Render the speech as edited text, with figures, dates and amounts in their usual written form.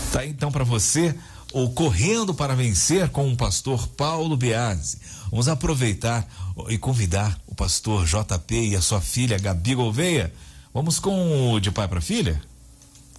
Tá então para você o Correndo para Vencer com o pastor Paulo Biasi. Vamos aproveitar e convidar o pastor JP e a sua filha Gabi Gouveia. Vamos com o De Pai para Filha?